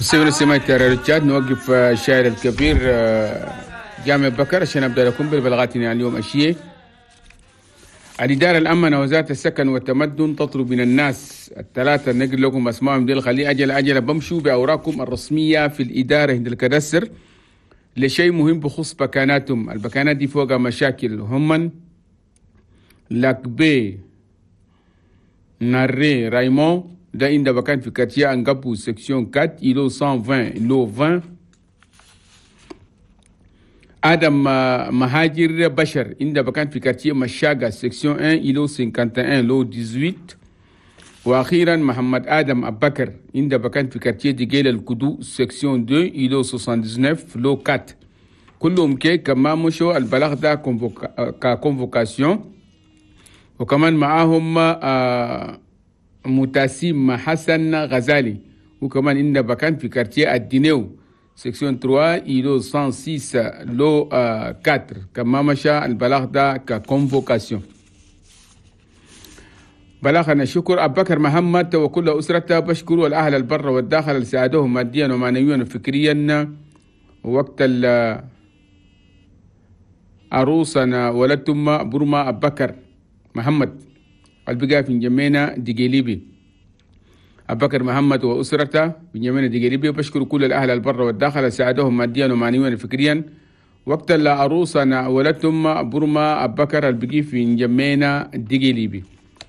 سيونا سمعت رجال نوقف الشاعر الكبير جامع بكر عشان ابدا لكم بالبلاغاتنا اليوم اشياء. الإدارة الأمنة وزارة السكن والتمدن تطلب من الناس الثلاثة نقل لكم أسمائهم دي الخلية أجل بمشوا بأوراقكم الرسمية في الإدارة عند الكدستر لشيء مهم بخصوص بكاناتهم. البكانات دي فوقها مشاكل هم لاكبي ناري رايمون ده عند بكان في كاتيا أنقبو سكسيون 4 إلو 120 لو 20. آدم مهاجر بشر عند بكان في كارتيه مشاقة سكسيون 1 إلو 51 لو 18. وأخيرا محمد آدم أبكر عند بكان في كارتيه ديجيل الكدو سكسيون 2 إلو 79 لو 4. كلهم كمان مشوا البلاغ ده كونفوكاسيون. وكمان معاهم متاسم حسن غزالي وكمان عند بكان في كارتيه الدينيو سكسيون 3 إلو 106 لو 4. كما مشى البلاغ ده ككونفوكاسيون. بلغنا شكر أبو بكر محمد وكل أسرته بشكروا الأهل البر والداخل اللي ساعدوهم ماديا ومعنويا وفكريا وقت عروسنا ولدتم برما أبو بكر محمد البقاء في جمينا ديجيليبي. أبو بكر محمد وأسرته في جمينا ديجيليبي بشكر كل الأهل البر والداخل اللي ساعدوهم ماديا ومعنويا وفكريا وقت عروسنا ولدتم برما أبو بكر البقاء في جمينا ديجيليبي.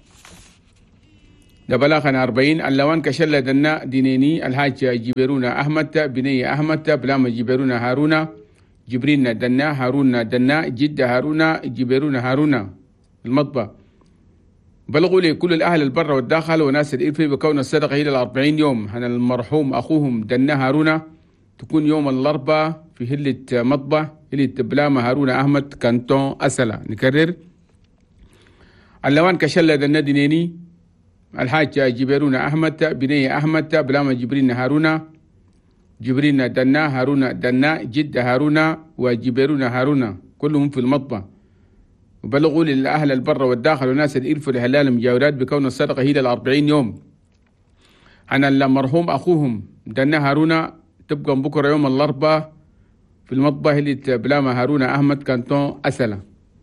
ده بلاغنا 40 اللوان كشلة دنا دينيني الحاج جبرونا أحمد بني أحمد بلام جبرونا هارونا جبرين دنا هارونا دنا جد هارونا جبرونا هارونا المطبع. بلغوا لي كل الأهل البر والداخل وناس الإرفي بكون الصدقة إلى 40 يوم عن المرحوم أخوهم دنا هارونا تكون يوم الأربعاء في هلة مطبع هلة بلام هارونا أحمد كانتون أسلا. نكرر اللوان كشلة دنا دينيني الحاج جبرونا أحمد بني أحمد بلام جبرين هارونا جبرين دنا هارونا دنا جد هارونا وجبرونا هارونا كلهم في المطبع. وبلغوا للأهل البر والداخل وناس الإرف لهلال مجاورات بكون الصدقة هي 40 يوم عن المرحوم أخوهم دنا هارونا تبقى بكرة يوم الأربعاء في المطبع اللي بلام هارونا أحمد كانتون أسلا.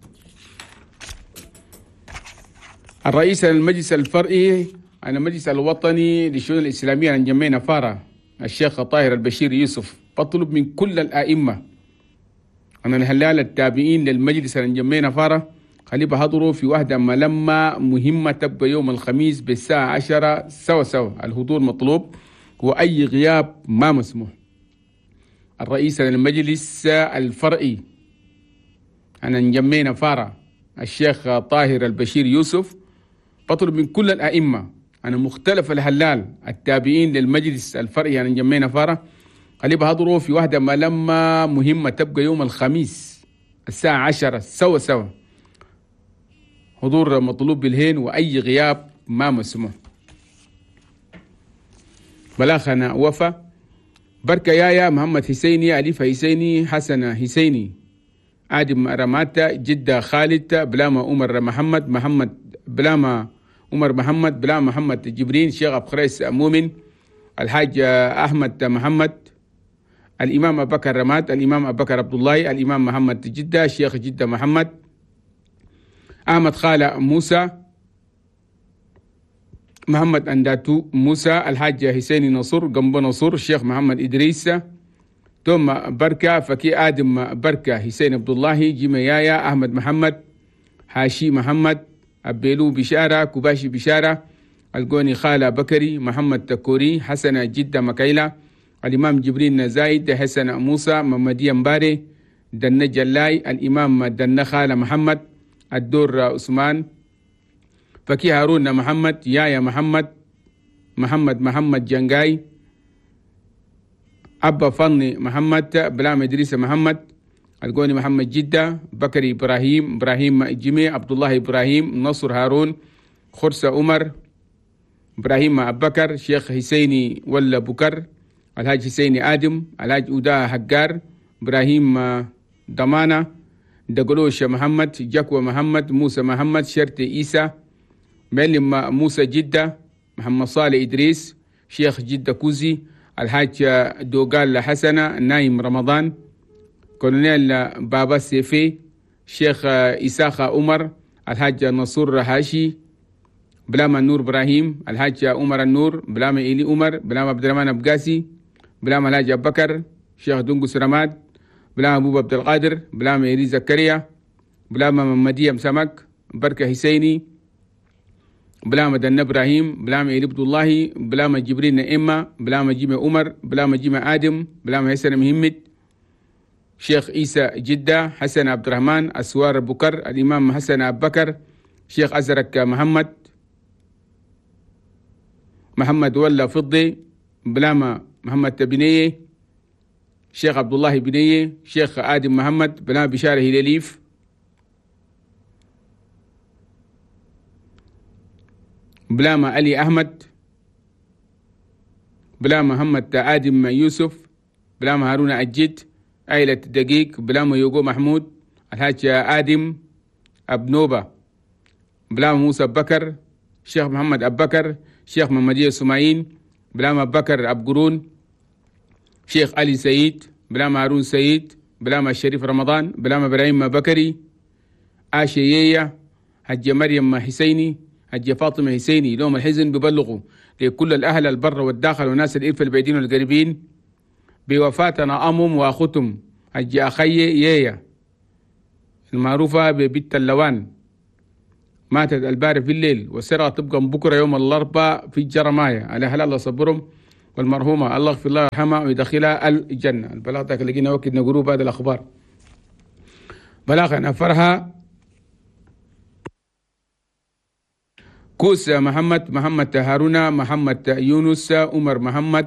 الرئيس المجلس الفرعي عن المجلس الوطني للشؤون الإسلامية عن جميع نفارة الشيخ طاهر البشير يوسف بطلب من كل الآئمة عن الهلال التابعين للمجلس عن جميع نفارة خلي بحضروا في واحدة ملمة مهمة تبقى يوم الخميس بالساعة 10 سوا. الحضور مطلوب وأي غياب ما مسموح. الرئيس عن المجلس الفرعي عن جميع نفارة الشيخ طاهر البشير يوسف بطلب من كل الأئمة عن مختلف الهلال التابعين للمجلس الفرعي عن جميع نفارة خلي بحضروا في واحدة ملمة مهمة تبقى يوم الخميس الساعة 10 سوا. حضور مطلوب بالهين وأي غياب ما مسموح. بلاغنا وفا بركة يايا محمد حسيني أليف حسيني حسن حسيني آدم رماتا جدة خالد بلاما عمر محمد بلاما عمر محمد بلاما محمد جبرين شيخ أبو خريس مؤمن الحاج أحمد محمد الإمام أبو بكر رمات الإمام أبو بكر عبد الله الإمام محمد جدة شيخ جدة محمد أحمد خالة موسى محمد أنداتو موسى الحاج حسيني نصر جنب نصر الشيخ محمد إدريس توم بركة فكي آدم بركة حسين عبد الله جيميايا أحمد محمد حاشي محمد أبيلو بشارة كباشي بشارة القوني خالة بكري محمد تكوري حسن جدة مكيلة الإمام جبرين زايد حسن موسى محمدية مباري دن جلاي الإمام دن خالة محمد الدور عثمان فكي هارون محمد يايا محمد جنجاي أبا فني محمد بلام إدريس محمد القوني محمد جدة بكري إبراهيم جيمي عبد الله إبراهيم نصر هارون خرسة عمر إبراهيم أبو بكر شيخ حسيني ولا بكر الحاج حسيني آدم الحاج أودا حقار إبراهيم ضمانة دقلوش محمد جاكوة محمد موسى محمد شرطي إيسى معلم موسى جدة محمد صالح إدريس شيخ جدة كوزي الحاج دوغال حسنة نايم رمضان، كولونيل بابا سيفي، شيخ إساخة عمر، الحاج نصور هاشي، بلام النور إبراهيم، الحاج عمر النور، بلام إيلي عمر، بلام عبد الرحمن أبقاسي، بلام الحاج أبو بكر، شيخ دنقس رماد، بلام أبو عبد القادر، بلام إيلي زكريا، بلام محمدية مسمك، بركة حسيني، بلام دنا إبراهيم، بلام إيلي عبد الله، بلام جبريل نئمة، بلام جيمة عمر، بلام جيمة آدم، بلام حسن محمد، شيخ عيسى جدة، حسن عبد الرحمن، أسوار بكر، الإمام حسن أبو بكر، شيخ أزرق محمد ولا فضي، بلام محمد بنية، شيخ عبد الله بنية، شيخ آدم محمد، بلام بشار هلاليف، بلام علي أحمد، بلام محمد آدم يوسف، بلام هارون أجيد، عائلة دقيق، بلام يوغو محمود، الحاج آدم أبنوبة، بلام موسى بكر، شيخ محمد أبو بكر، شيخ محمدية سمايين، بلام أبو بكر أبو قرون، شيخ علي سيد، بلام هارون سيد، بلام الشريف رمضان، بلام إبراهيم بكري، آشيية، حج مريم حسيني، حج فاطمة حسيني. لهم الحزن ببلغوا لكل الأهل البر والداخل والناس الإرف البعيدين والقريبين بوفاتنا أمم وأختم حج أخي يايا المعروفة ببت اللوان، ماتت البارح في الليل والسرعة تبقى بكرة يوم الأربعاء في الجرماية، على حلال الله صبرهم، والمرحومة الله يغفر الله ويرحمها ويدخلها الجنة. البلاغ ده لقينا وقت نقولوا بعد الأخبار بلاغ نفرها كوس محمد هارون، محمد يونس، عمر محمد،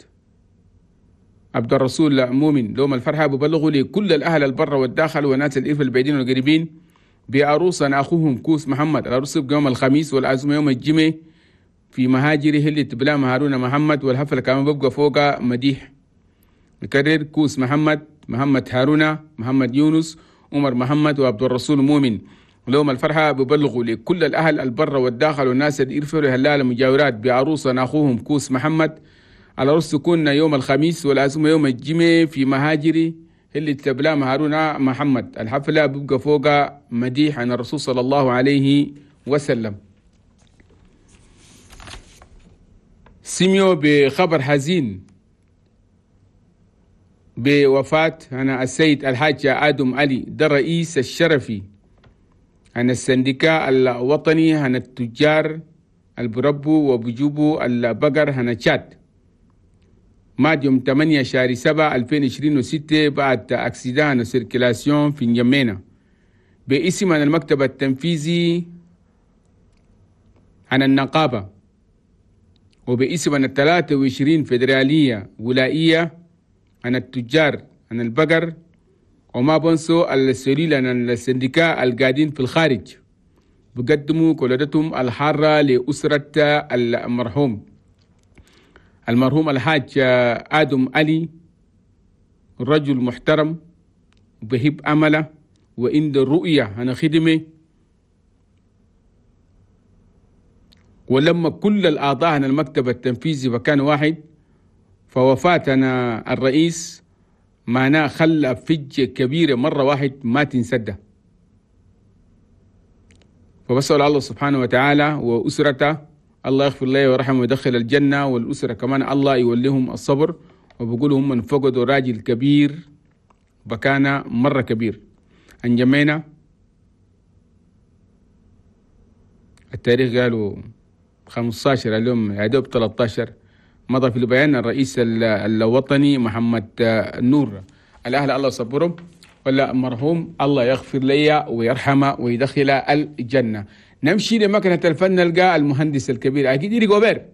عبد الرسول مؤمن. لهم الفرحة ببلغوا لكل الأهل البر والداخل والناس الإرف البعيدين والقريبين بعروسا أخوهم كوس محمد. العروس يبقى يوم الخميس والعزومة يوم الجمعة في مهاجره اللي بلام هارون محمد، والحفلة كمان بيبقى فوق مديح. نكرر كوس محمد هارون، محمد يونس، عمر محمد، وعبد الرسول مؤمن. لهم الفرحة ببلغوا لكل الأهل البر والداخل والناس اللي يرفعوا هلال المجاورات بعروسا أخوهم كوس محمد. العروس تكون يوم الخميس والعزومة يوم الجمعة في مهاجري اللي تبلام هارون محمد. الحفلة بيبقى فوق مديح عن الرسول صلى الله عليه وسلم. سمعوا بخبر حزين بوفاة أنا السيد الحاج آدم علي، ده الرئيس الشرفي عن السندكاء الوطني عن التجار البربو وبجوبوا البقر عن تشاد. مات يوم 8 شهر 7 2026 بعد أكسيدان سيركيلاسيون في نجمينا باسم عن المكتب التنفيذي عن النقابة، وباسم عن 23 فيدرالية ولائية عن التجار عن البقر، وما بنسوا السليل عن السندكاء القاعدين في الخارج بقدموا قلدتهم الحارة لأسرة المرحوم الحاج آدم علي. رجل محترم وبهب أمله وعنده رؤية عن خدمه، ولما كل الأعضاء عن المكتب التنفيذي فكان واحد، فوفاتنا الرئيس معناه خلى فجة كبيرة مرة واحد ما تنسده. فبسأل الله سبحانه وتعالى وأسرته الله يغفر له ويرحمه ويدخل الجنة، والأسرة كمان الله يوليهم الصبر. وبقولوا هم من فقدوا راجل كبير بكان مرة كبير. أنجمينا التاريخ قالوا 15 اليوم يعدوب 13 مضى في البيان الرئيس الوطني محمد نور. الأهل الله صبرهم ولا مرحوم الله يغفر لي ويرحمه ويدخل الجنة. نمشي لمكنة الفن نلقى المهندس الكبير أكيد يري جوبير.